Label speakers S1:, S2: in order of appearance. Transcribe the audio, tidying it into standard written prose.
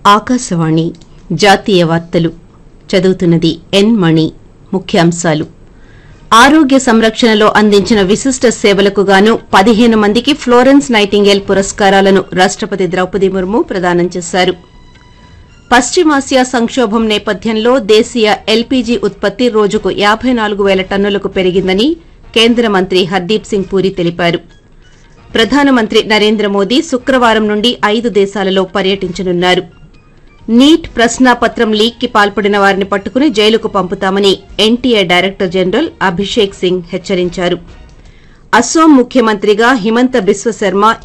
S1: ఆకాశవాణి జాతీయ వార్తలు చదువుతున్నది ఎన్ మణి. ముఖ్యాంశాలు: ఆరోగ్య సంరక్షణలో అందించిన విశిష్ట సేవలకు గాను 15 మందికి ఫ్లోరెన్స్ నైటింగేల్ పురస్కారాలను రాష్టపతి ద్రౌపది ముర్ము ప్రదానం చేశారు. పశ్చిమాసియా సంక్షోభం నేపథ్యంలో దేశీయ ఎల్పీజీ ఉత్పత్తి రోజుకు 54,000 టన్నులకు పెరిగిందని కేంద్ర మంత్రి హర్దీప్ సింగ్ పూరి తెలిపారు. ప్రధానమంత్రి నరేంద్ర మోదీ శుక్రవారం నుండి 5 దేశాలలో పర్యటించనున్నారు. నీట్ ప్రశ్నాపత్రం లీక్కి పాల్పడిన వారిని పట్టుకుని జైలుకు పంపుతామని NTA director general Abhishek Singh హెచ్చరించారు. అస్సోం ముఖ్యమంత్రిగా హిమంత బిశ్వ శర్మ